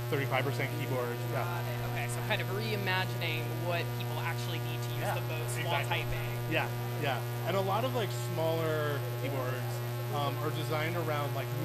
35% keyboard. Yeah, Got it. Okay, so kind of reimagining what people actually need to use yeah, the most while exactly. typing. Yeah, yeah, and a lot of like smaller keyboards are designed around like